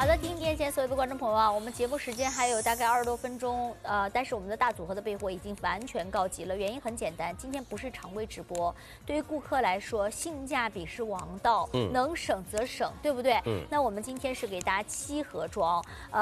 好的，听电前所有的观众朋友啊，我们节目时间还有大概20多分钟，但是我们的大组合的备货已经完全告急了。原因很简单，今天不是常规直播，对于顾客来说，性价比是王道，能省则省，对不对？那我们今天是给大家7盒装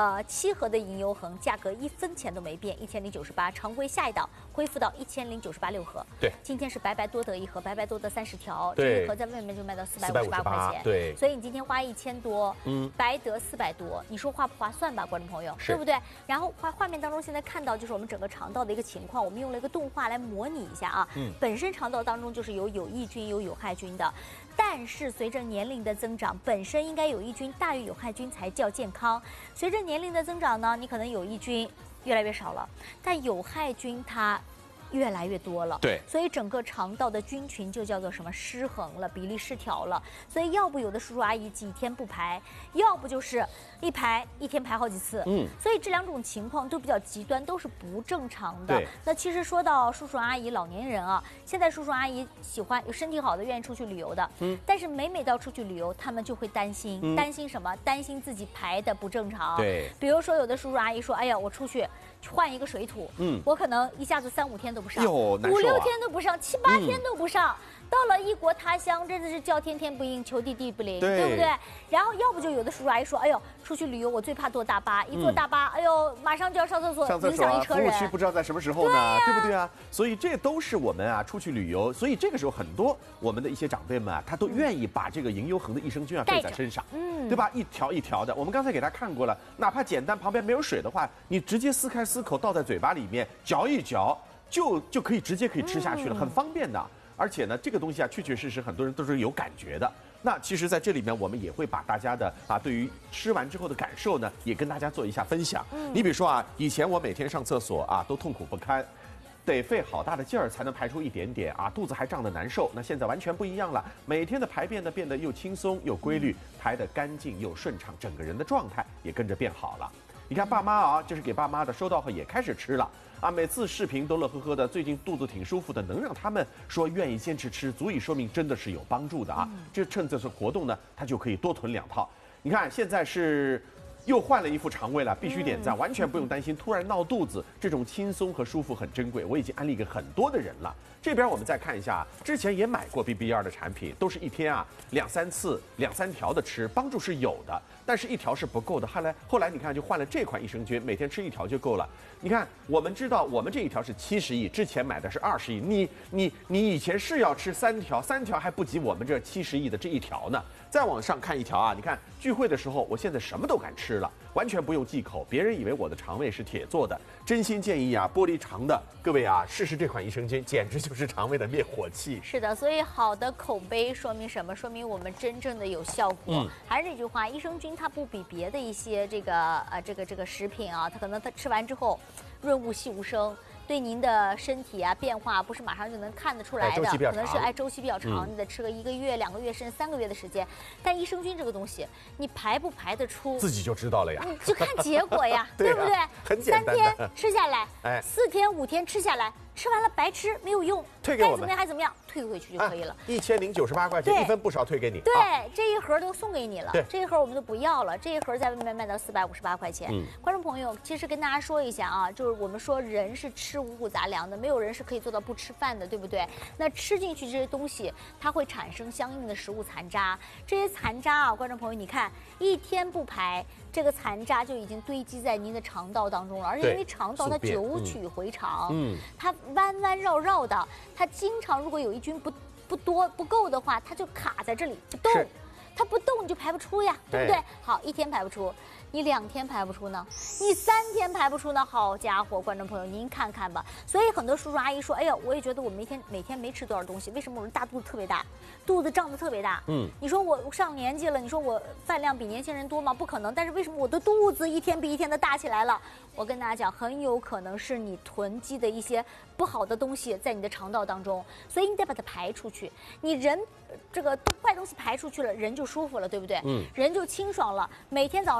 ，7盒的银优恒，价格1分钱都没变，1098，常规下一档恢复到1098.6盒。对，今天是白白多得一盒，白白多得30条，这一盒在外面就卖到458块钱。对，所以你今天花1000多，白得400多，你说划不划算吧，观众朋友，对不对？然后画面当中现在看到就是我们整个肠道的一个情况，我们用了一个动画来模拟一下啊。本身肠道当中就是有益菌有有害菌的，但是随着年龄的增长，本身应该有益菌大于有害菌才叫健康。随着年龄的增长呢，你可能有益菌越来越少了，但有害菌它越来越多了，对，所以整个肠道的菌群就叫做什么失衡了，比例失调了。所以要不有的叔叔阿姨几天不排，要不就是一天排好几次。所以这2种情况都比较极端，都是不正常的。那其实说到叔叔阿姨、老年人啊，现在叔叔阿姨喜欢有身体好的，愿意出去旅游的，但是每到出去旅游，他们就会担心，担心什么？担心自己排的不正常。对，比如说有的叔叔阿姨说，哎呀，我出去换一个水土，我可能一下子3、5天都不上，5、6天都不上，7、8天都不上，到了异国他乡，真的是叫天天不应，求地地不灵，对不对？然后要不就有的叔叔阿姨说，哎呦，出去旅游我最怕坐大巴，一坐大巴，哎呦，马上就要上厕所，影响一车人。服务区不知道在什么时候呢，对不对啊？所以这都是我们啊出去旅游，所以这个时候很多我们的一些长辈们啊，他都愿意把这个银优恒的益生菌啊带在身上，对吧？一条一条的，我们刚才给他看过了，哪怕简单旁边没有水的话，你直接撕开撕口倒在嘴巴里面嚼一嚼。就可以直接吃下去了，很方便的。而且呢，这个东西啊，确确实实很多人都是有感觉的。那其实，在这里面我们也会把大家的对于吃完之后的感受呢，也跟大家做一下分享。你比如说啊，以前我每天上厕所啊都痛苦不堪，得费好大的劲儿才能排出一点点啊，肚子还胀得难受。那现在完全不一样了，每天的排便呢变得又轻松又规律，排得干净又顺畅，整个人的状态也跟着变好了。你看爸妈啊，这是给爸妈的，收到后也开始吃了啊，每次视频都乐呵呵的，最近肚子挺舒服的，能让他们说愿意坚持吃，足以说明真的是有帮助的啊。这趁这次活动呢，他就可以多囤2套。你看现在是又换了一副肠胃了，必须点赞，完全不用担心突然闹肚子，这种轻松和舒服很珍贵，我已经安利给很多的人了。这边我们再看一下，之前也买过 BB2 的产品，都是一天啊2、3次、2、3条的吃，帮助是有的，但是1条是不够的。后来你看就换了这款益生菌，每天吃1条就够了。你看，我们知道我们这1条是70亿，之前买的是20亿，你以前是要吃3条，3条还不及我们这70亿的这1条呢。再往上看1条啊，你看聚会的时候，我现在什么都敢吃了，完全不用忌口，别人以为我的肠胃是铁做的。真心建议啊，玻璃肠的各位啊，试试这款益生菌，简直就是肠胃的灭火器。是的，所以好的口碑说明什么？说明我们真正的有效果。还是那句话，益生菌它不比别的一些这个食品啊，它可能它吃完之后润物细无声。对您的身体啊变化不是马上就能看得出来的，可能是周期比较长，你得吃个1个月、2个月甚至3个月的时间。但益生菌这个东西，你排不排得出，自己就知道了呀，你就看结果呀，对不对？很简单，3天吃下来，4天5天吃下来。吃完了白吃没有用，退给我们，该怎么样还怎么样，退回去就可以了。1098块钱，1分不少退给你。对，这一盒都送给你了。对，这一盒我们都不要了，这一盒在外面卖到458块钱。观众朋友，其实跟大家说一下啊，就是我们说人是吃五谷杂粮的，没有人是可以做到不吃饭的，对不对？那吃进去这些东西，它会产生相应的食物残渣，这些残渣啊，观众朋友，你看1天不排。这个残渣就已经堆积在您的肠道当中了，而且因为肠道它久取回肠，它弯弯绕绕的，它经常如果有益菌不够的话，它就卡在这里不动，它不动你就排不出呀，对不对？好，1天排不出，你2天排不出呢，你3天排不出呢，好家伙，观众朋友您看看吧。所以很多叔叔阿姨说，哎呀，我也觉得我每天没吃多少东西，为什么我的大肚子特别大，肚子胀得特别大？你说我上年纪了，你说我饭量比年轻人多吗？不可能。但是为什么我的肚子1天比1天的大起来了？我跟大家讲，很有可能是你囤积的一些不好的东西在你的肠道当中，所以你得把它排出去。你人这个坏东西排出去了，人就舒服了，对不对？人就清爽了，每天早上神清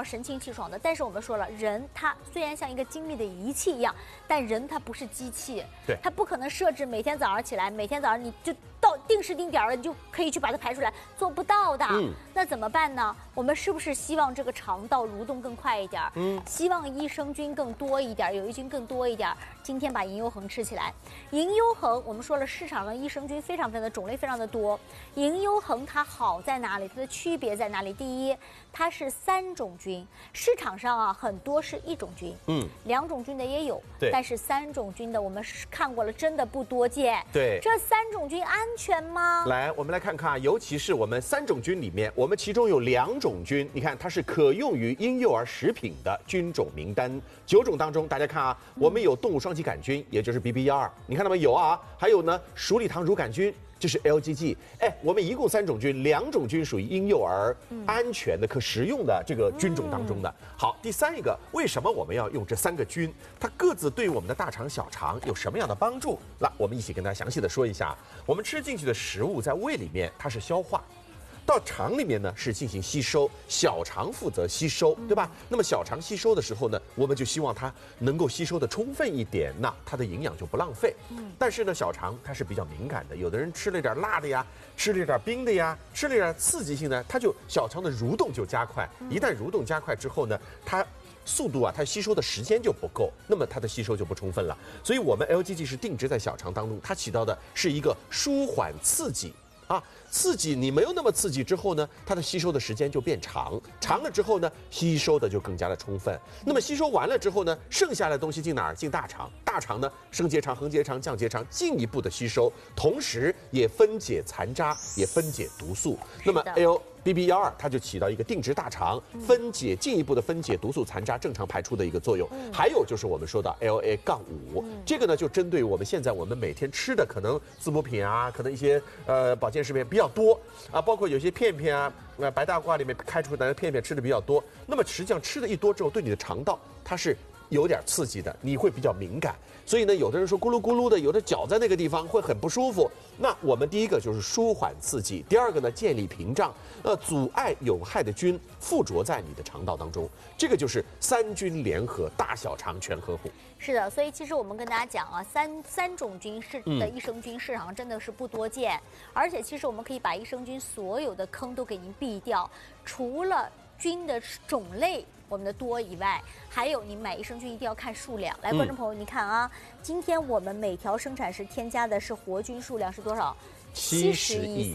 气爽的。但是我们说了，人他虽然像一个精密的仪器一样，但人他不是机器， 对， 他不可能设置每天早上起来，每天早上你就到定时定点了，你就可以去把它排出来，做不到的。那怎么办呢？我们是不是希望这个肠道蠕动更快一点？希望益生菌更多一点，有益菌更多一点。今天把银优恒吃起来。银优恒，我们说了，市场上益生菌非常的种类非常的多。银优恒它好在哪里？它的区别在哪里？第一，它是3种菌，市场上啊很多是1种菌，2种菌的也有，但是3种菌的我们看过了，真的不多见。 对， 这3种菌安全吗？ 来，我们来看看，尤其是我们3种菌里面，我们其中有2种菌，你看它是可用于婴幼儿食品的菌种名单。9种当中，大家看啊，我们有动物双歧杆菌，也就是 BB12，你看到没有啊？还有呢，鼠李糖乳杆菌。这是 LGG， 我们一共3种菌，2种菌属于婴幼儿安全的、可食用的这个菌种当中的。好，第3个，为什么我们要用这3个菌？它各自对于我们的大肠、小肠有什么样的帮助？那我们一起跟大家详细的说一下。我们吃进去的食物在胃里面它是消化。到肠里面呢是进行吸收，小肠负责吸收，对吧？那么小肠吸收的时候呢，我们就希望它能够吸收的充分一点，那它的营养就不浪费。但是呢，小肠它是比较敏感的，有的人吃了点辣的呀，吃了点冰的呀，吃了点刺激性的，它就小肠的蠕动就加快。一旦蠕动加快之后呢，它速度啊，它吸收的时间就不够，那么它的吸收就不充分了。所以我们 LGG 是定植在小肠当中，它起到的是一个舒缓刺激。刺激你没有那么刺激之后呢，它的吸收的时间就变长，长了之后呢，吸收的就更加的充分。那么吸收完了之后呢，剩下的东西进哪儿？进大肠。大肠呢，升结肠、横结肠、降结肠进一步的吸收，同时也分解残渣，也分解毒素。那么 BB12它就起到一个定植大肠、进一步的分解毒素残渣、正常排出的一个作用。还有就是我们说的 LA-5，这个呢就针对我们现在我们每天吃的可能滋补品啊，可能一些保健食品比较多啊，包括有些片片啊，白大褂里面开出来的片片吃的比较多。那么实际上吃的一多之后，对你的肠道它是有点刺激的，你会比较敏感。所以呢，有的人说咕噜咕噜的，有的搅在那个地方会很不舒服。那我们第一个就是舒缓刺激，第2个呢建立屏障，阻碍有害的菌附着在你的肠道当中。这个就是3菌联合，大小肠全呵护。 是的，所以其实我们跟大家讲啊，三种菌的益生菌市场上真的是不多见，而且其实我们可以把益生菌所有的坑都给您避掉，除了菌的种类我们的多以外，还有你买益生菌一定要看数量。来，观众朋友，你看啊，今天我们每条生产时添加的是活菌数量是多少？70亿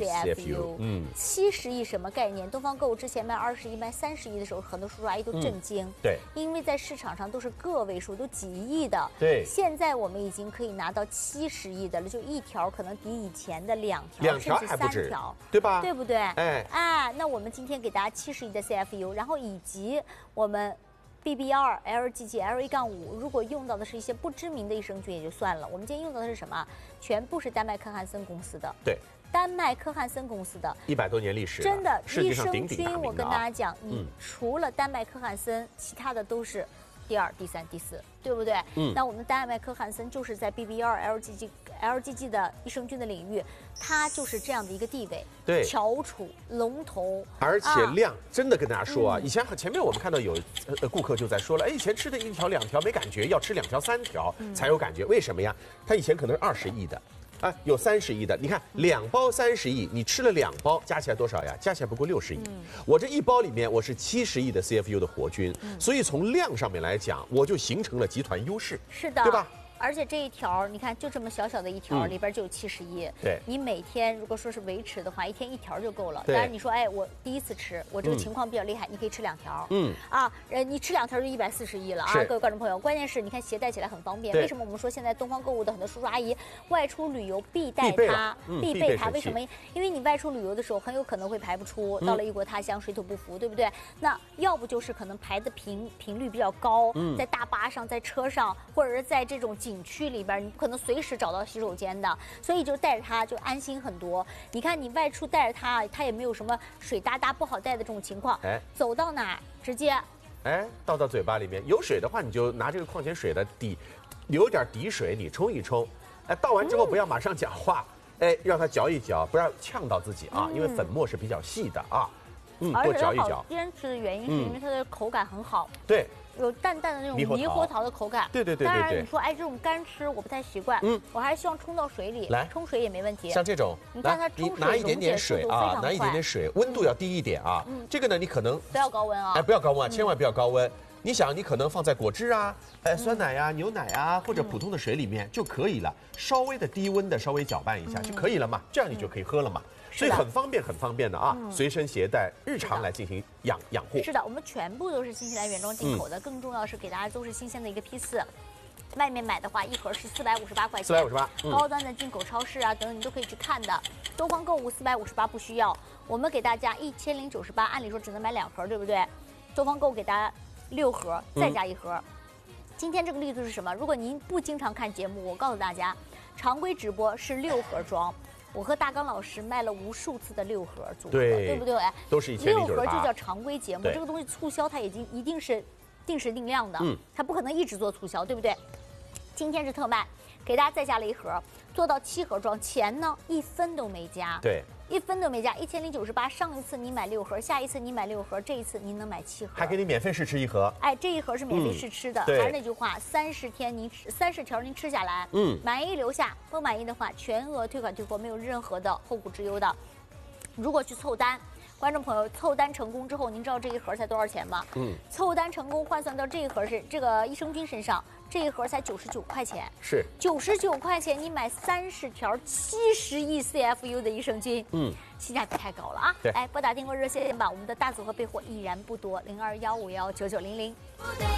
CFU，70亿什么概念？东方购物之前卖20亿、卖30亿的时候，很多叔叔阿姨都震惊， 对， 因为在市场上都是个位数，都几亿的， 对。 现在我们已经可以拿到70亿的了，就一条可能比以前的2条，甚至3条， 对吧？ 对不对？那我们今天给大家70亿的 CFU， 然后以及我们BB12、LGG、LA-5，如果用到的是一些不知名的益生菌也就算了，我们今天用到的是什么？全部是丹麦科汉森公司的。 对， 丹麦科汉森公司的 100多年历史， 真的世界上鼎鼎大名的。 益生菌，我跟大家讲，你除了丹麦科汉森，其他的都是第2、第3、第4，对不对？那我们丹麦科汉森就是在 BB12、LGG 的益生菌的领域，它就是这样的一个地位， 对， 翘楚龙头， 而且量真的跟大家说啊，以前前面我们看到有顾客就在说了，以前吃的1条2条没感觉，要吃2条3条才有感觉，为什么呀？他以前可能是20亿的。有30亿的，你看2包30亿，你吃了2包，加起来多少呀？加起来不过60亿。我这1包里面我是70亿的 CFU 的活菌，所以从量上面来讲，我就形成了集团优势。 是的， 对吧？ 而且这一条，你看就这么小小的一条，里边就有70亿。 对， 你每天如果说是维持的话，一天1条就够了。当然你说，我第一次吃，我这个情况比较厉害，你可以吃2条。你吃2条就140亿了啊，各位观众朋友。关键是你看携带起来很方便。为什么我们说现在东方购物的很多叔叔阿姨外出旅游必带它，必备它？为什么？因为你外出旅游的时候很有可能会排不出，到了异国他乡水土不服，对不对？那要不就是可能排的频率比较高，在大巴上、在车上，或者是在这种景区里边，你不可能随时找到洗手间的，所以就带着它就安心很多。你看你外出带着它，它也没有什么水哒哒不好带的这种情况，走到哪直接， 倒到嘴巴里面。有水的话，你就拿这个矿泉水的留点底水，你冲一冲，倒完之后不要马上讲话，让它嚼一嚼，不要呛到自己啊，因为粉末是比较细的啊。 而且它多嚼一嚼好坚持的原因是因为它的口感很好。 对。 有淡淡的那种猕猴桃的口感， 对。 当然你说哎这种干吃我不太习惯，我还是希望冲到水里， 来冲水也没问题。 像这种， 你看它冲水拿一点点水啊，拿一点点水，温度要低一点啊。这个呢，你可能不要高温啊， 哎，不要高温啊，千万不要高温。你想，你可能放在果汁啊、酸奶啊、牛奶啊，或者普通的水里面就可以了，稍微的低温的稍微搅拌一下就可以了嘛，这样你就可以喝了嘛。所以很方便的啊，随身携带，日常来进行养护。 是的，我们全部都是新西兰原装进口的，更重要是给大家都是新鲜的一个批次。外面买的话，一盒是458块钱 ，458， 高端的进口超市啊等等你都可以去看的。多方购物458不需要，我们给大家1098，按理说只能买2盒，对不对？多方购物给大家6盒，再加1盒。今天这个力度是什么？如果您不经常看节目，我告诉大家，常规直播是6盒装。我和大刚老师卖了无数次的6盒组合，对不对？ 都是1098，6 盒就叫常规节目。这个东西促销它已经一定是定时定量的，它不可能一直做促销，对不对？今天是特卖，给大家再加了1盒，做到7盒装，钱呢1分都没加。 对。 1分都没加，1098。上一次你买6盒，下一次你买6盒，这一次您能买7盒， 还给你免费试吃1盒。 哎，这1盒是免费试吃的。还是那句话，30天您30条您吃下来，满意留下，不满意的话全额退款退货，没有任何的后顾之忧的。如果去凑单，观众朋友凑单成功之后，您知道这1盒才多少钱吗？凑单成功换算到这1盒是这个益生菌身上，这1盒才99块钱。 是 99块钱，你买30条70亿 CFU 的益生菌，性价比太高了啊！来拨打订购热线吧，我们的大组合备货依然不多，0215119900。